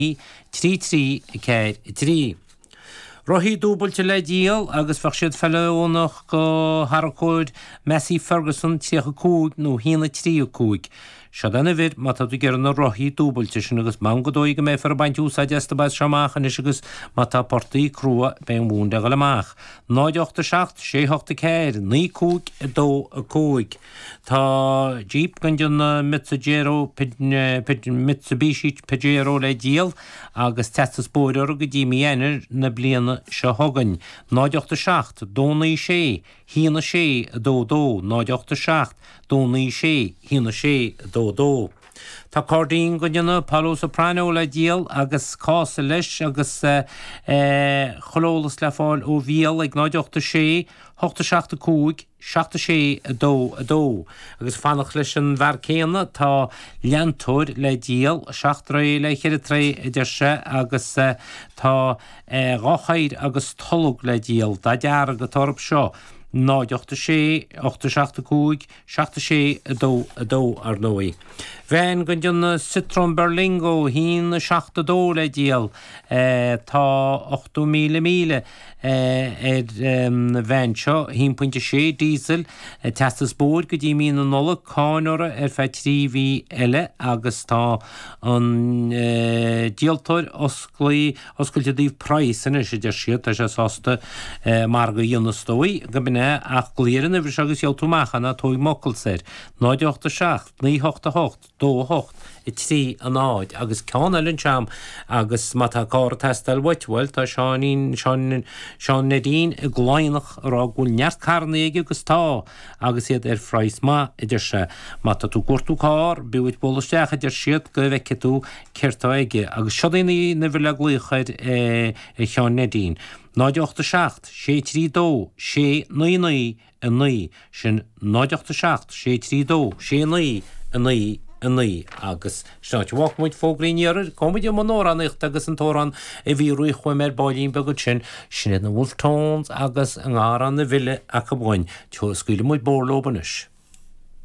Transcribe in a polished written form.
trí céad trí. Rohí dúbailte le díal agus fach siad felónach go Harcóid Messi Ferguson tíocha cúig nó hína tríú cúig. Siadanna bhid má tá gur na rohí dúbailte sin agus mám go dóige mé fer baint úsá deasta bad seamachchan is agus má tá portaí crua ben múnda go leach. 9-8-7, 6-8-4, 9-2-2. Tá Jeep gan dún Mitsubishi Pajero le díal agus testas bóidir go dtí mianir na bliana se hogan. 9-8-7, dónaí sé, hína sé, dó. 9-8-7, dónaí sé, hína sé, dó. Tá cordín go duna Paolo Soprano le díal agus cása leis agus cholólas le fáil ó bhíal ag 9-8-6, 8-7-5, 7-6 dó. Agus fannach leis an bhar céanna tá leantóir le díal 7-3 le chéad-3 idirse agus tá ráchaid agus tolug le díal dá dear go torb seo. 9-8-6, 8-7-5, 7-6 dó ar nóí. Bhein go dún Citroën Berlingo hín 7-2 le díal tá 8 míle bhein seo hín pointe sé dísel testas bód go dtí mína nola cáinora fe tríhí eile agus tá an díaltóir oscailte díobh praisina sé de siad a sé sásta mar go dionastói go bine ach glíanana bhris agus eoltúmachana tóig mocail sér 9-8-7, 9-8-8, 2-8 I trí an áid agus ceanna linseam agus má tá cáir testal whitewell tá Seán Nadine I gláinach rá gúil neart carnaige agus tá agus iad freiis má idir se má tá tú cuairtú cáir buid bolasteach idir siad go bheice tú ceirtá aige agus seodaí na bhfuil le glúchaid Seán Nadine. 9-8-7, 6-3-2, 6-9-9 sin 9-8-7, 6-3-2, 6-9 agus snáit bhhaid fógraíar comid man nóraníocht agus an tóran bhí ruí chuim bailín begad sin na bhfuil tóns agus an gáran na bhile a go bhain tú scuile muid bórlóbanis.